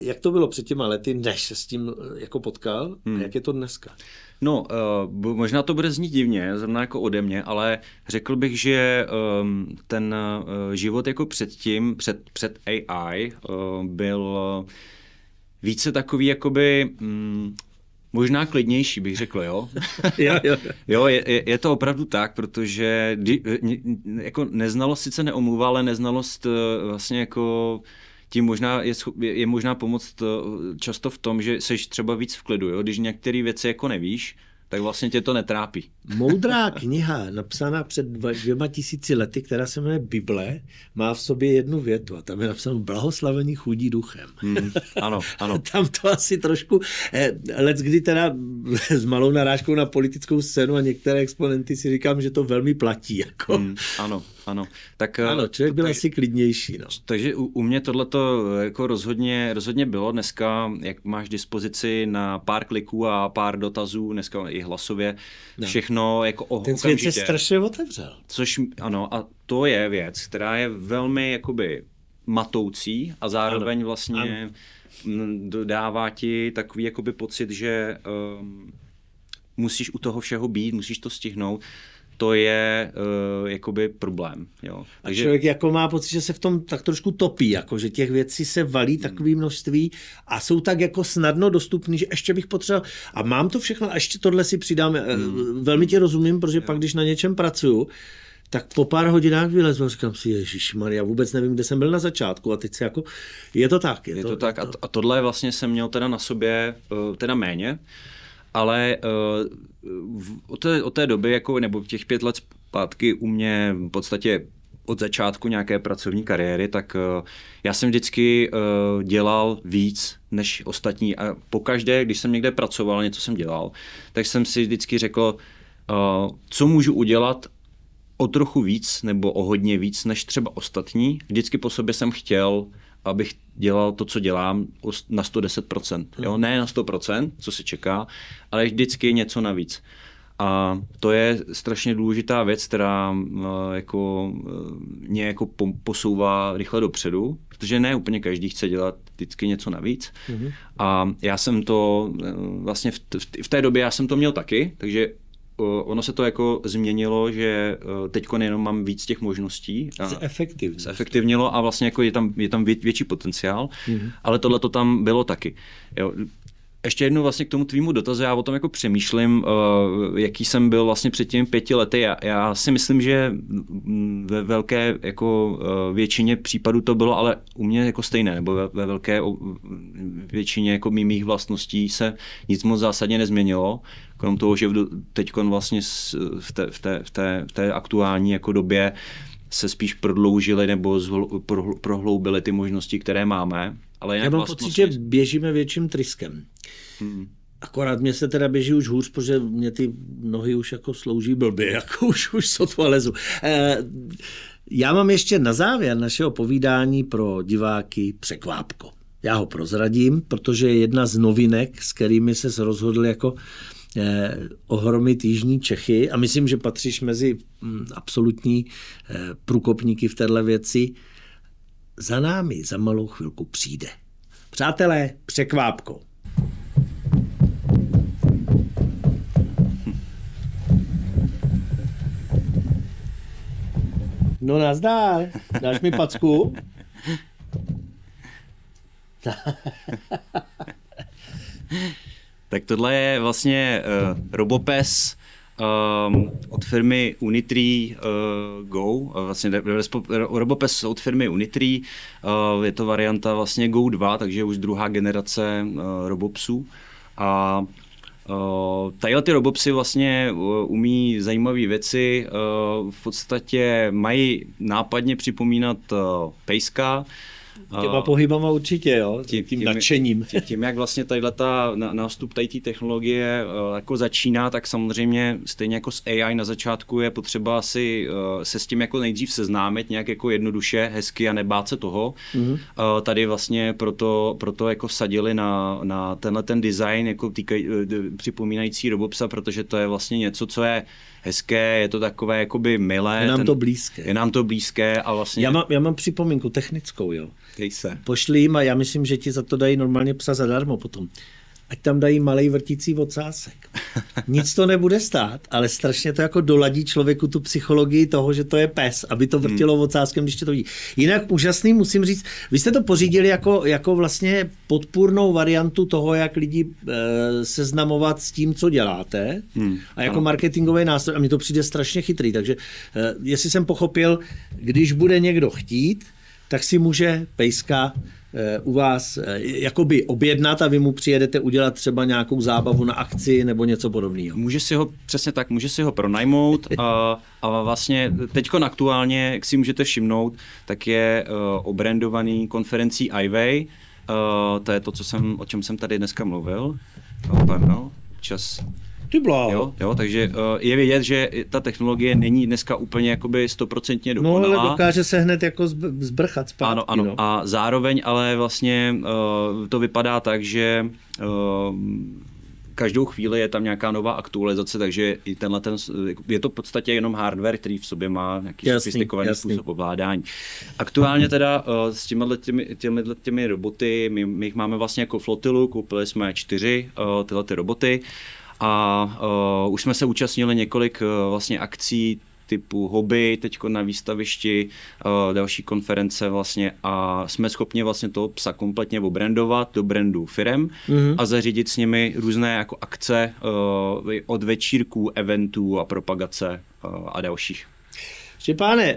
Jak to bylo před těma lety, než se s tím jako potkal? A jak je to dneska? No, možná to bude znít divně, zrovna jako ode mě, ale řekl bych, že ten život jako předtím, před AI, byl více takový jakoby možná klidnější, bych řekl, jo? Jo, je to opravdu tak, protože jako neznalost sice neomluvá, ale neznalost vlastně jako tím možná je možná pomoct často v tom, že seš třeba víc v klidu, jo? Když některé věci jako nevíš, tak vlastně tě to netrápí. Moudrá kniha, napsaná před 2000 lety, která se jmenuje Bible, má v sobě jednu větu a tam je napsáno blahoslavení chudí duchem. Ano. Tam to asi trošku, leckdy teda s malou narážkou na politickou scénu a některé exponenty si říkám, že to velmi platí. Jako. Ano. Tak, ano, člověk byl asi klidnější. No. Takže u mě tohleto jako rozhodně bylo. Dneska, jak máš dispozici na pár kliků a pár dotazů, dneska i hlasově, všechno jako ten svět se strašně otevřel. Což ano, a to je věc, která je velmi jakoby matoucí a zároveň vlastně dodává ti takový jakoby pocit, že musíš u toho všeho být, musíš to stihnout. To je jakoby problém. Jo. Takže... A člověk jako má pocit, že se v tom tak trošku topí, jako, že těch věcí se valí takové množství a jsou tak jako snadno dostupný, že ještě bych potřeboval a mám to všechno a ještě tohle si přidám. Velmi tě rozumím, protože pak, když na něčem pracuju, tak po pár hodinách vylezu a říkám si, ježišmarja, vůbec nevím, kde jsem byl na začátku a teď se jako, je to tak. Je to tak a tohle vlastně jsem měl teda na sobě teda méně, ale od té doby, jako, nebo těch 5 let zpátky u mě v podstatě od začátku nějaké pracovní kariéry, tak já jsem vždycky dělal víc než ostatní a pokaždé, když jsem někde pracoval, něco jsem dělal, tak jsem si vždycky řekl, co můžu udělat o trochu víc nebo o hodně víc než třeba ostatní. Vždycky po sobě jsem chtěl, abych dělal to, co dělám, na 110%. Jo? Ne na 100%, co se čeká, ale vždycky něco navíc. A to je strašně důležitá věc, která mě jako posouvá rychle dopředu, protože ne úplně každý chce dělat vždycky něco navíc. A já jsem to vlastně v té době já jsem to měl taky, takže ono se to jako změnilo, že teďko nejenom mám víc těch možností. Zefektivnilo a vlastně jako je tam větší potenciál, ale tohle to tam bylo taky. Jo. Ještě jednou vlastně k tomu tvýmu dotazu, já o tom jako přemýšlím, jaký jsem byl vlastně před těmi 5 lety. Já si myslím, že ve velké jako většině případů to bylo, ale u mě jako stejné, nebo ve velké většině jako mých vlastností se nic moc zásadně nezměnilo, krom toho, že teď vlastně v té aktuální jako době se spíš prodloužily nebo prohloubily ty možnosti, které máme. Ale já mám pocit, že běžíme větším tryskem. Akorát mě se teda běží už hůř, protože mě ty nohy už jako slouží blbě, jako už sotva lezu. Já mám ještě na závěr našeho povídání pro diváky překvápko. Já ho prozradím, protože je jedna z novinek, s kterými se rozhodl jako ohromit jižní Čechy a myslím, že patříš mezi absolutní průkopníky v této věci. Za námi za malou chvilku přijde. Přátelé, překvápko. No nazdar, dáš mi packu? Tak tohle je vlastně Robopes od firmy Unitree Go, vlastně Robopes od firmy Unitree, je to varianta vlastně Go 2, takže už druhá generace Robopsů. A tadyhle ty Robopsy vlastně umí zajímavé věci, v podstatě mají nápadně připomínat pejska. Těma pohybama určitě, jo, tím nadšením. Tím, jak vlastně nástup té technologie jako začíná, tak samozřejmě stejně jako s AI na začátku je potřeba si se s tím jako nejdřív seznámit nějak jako jednoduše, hezky a nebát se toho. Tady vlastně proto jako vsadili na tenhle ten design jako připomínající Robopsa, protože to je vlastně něco, co je hezké, je to takové jakoby milé. Je nám to blízké. Je nám to blízké a vlastně... Já mám připomínku technickou, jo. Pošli jim a já myslím, že ti za to dají normálně psa zadarmo potom. Ať tam dají malej vrtící ocásek. Nic to nebude stát, ale strašně to jako doladí člověku tu psychologii toho, že to je pes, aby to vrtilo ocáskem, když tě to vidí. Jinak úžasný, musím říct, vy jste to pořídili jako vlastně podpůrnou variantu toho, jak lidi seznamovat s tím, co děláte a jako marketingový nástroj. A mně to přijde strašně chytrý, takže jestli jsem pochopil, když bude někdo chtít, tak si může pejska u vás jakoby objednat a vy mu přijedete udělat třeba nějakou zábavu na akci nebo něco podobného. Může si ho pronajmout a vlastně teďkon aktuálně, jak si můžete všimnout, tak je obrandovaný konferencí iWay. To je to, o čem jsem tady dneska mluvil. Pardon, čas. Jo, takže je vidět, že ta technologie není dneska úplně jakoby 100% dokonalá. No, ale dokáže se hned jako zbrchat zpátky. Ano. No. A zároveň ale vlastně to vypadá tak, že každou chvíli je tam nějaká nová aktualizace, takže i je to v podstatě jenom hardware, který v sobě má nějaký sofistikovaný způsob ovládání. Aktuálně teda s těmi roboty, my jich máme vlastně jako flotilu, koupili jsme 4 tyhle ty roboty. A už jsme se účastnili několik vlastně akcí typu hobby, teďko na výstavišti, další konference vlastně a jsme schopni vlastně toho psa kompletně obrandovat do brandu firem a zařídit s nimi různé jako akce od večírků, eventů a propagace a dalších. Štěpáne,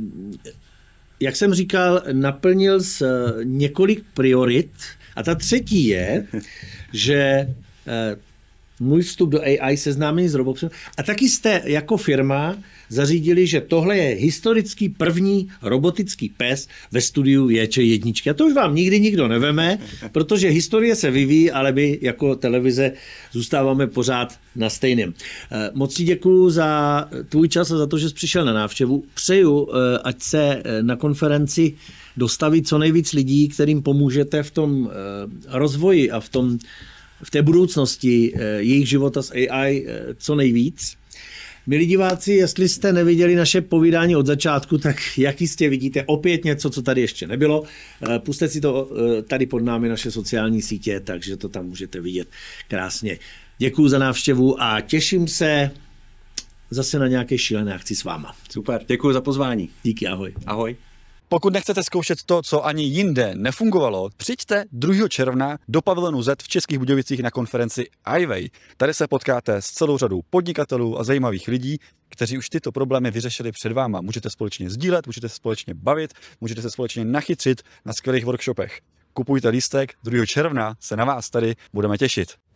jak jsem říkal, naplnil jsi několik priorit a ta třetí je, že můj vstup do AI, seznámení s robotem. A taky jste jako firma zařídili, že tohle je historický první robotický pes ve studiu J1. A to už vám nikdy nikdo neveme, protože historie se vyvíjí, ale my jako televize zůstáváme pořád na stejném. Moc ti děkuju za tvůj čas a za to, že jsi přišel na návštěvu. Přeju, ať se na konferenci dostaví co nejvíc lidí, kterým pomůžete v tom rozvoji a v té budoucnosti jejich života s AI co nejvíc. Milí diváci, jestli jste neviděli naše povídání od začátku, tak jak jistě vidíte opět něco, co tady ještě nebylo. Pusťte si to tady pod námi naše sociální sítě, takže to tam můžete vidět krásně. Děkuju za návštěvu a těším se zase na nějaké šílené akci s váma. Super, děkuju za pozvání. Díky, ahoj. Ahoj. Pokud nechcete zkoušet to, co ani jinde nefungovalo, přijďte 2. června do pavilonu Z v Českých Budějovicích na konferenci iWay. Tady se potkáte s celou řadou podnikatelů a zajímavých lidí, kteří už tyto problémy vyřešili před váma. Můžete společně sdílet, můžete se společně bavit, můžete se společně nachytřit na skvělých workshopech. Kupujte lístek, 2. června se na vás tady budeme těšit.